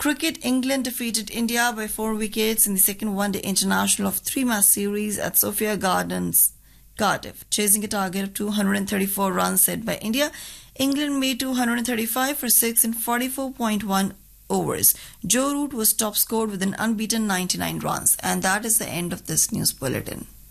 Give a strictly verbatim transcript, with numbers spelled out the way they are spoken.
Cricket, England defeated India by four wickets in the second one-day international of three-match series at Sophia Gardens, Cardiff. Chasing a target of two hundred thirty-four runs set by India, England made two hundred thirty-five for six in forty-four point one overs. Joe Root was top scored with an unbeaten ninety-nine runs. And that is the end of this news bulletin.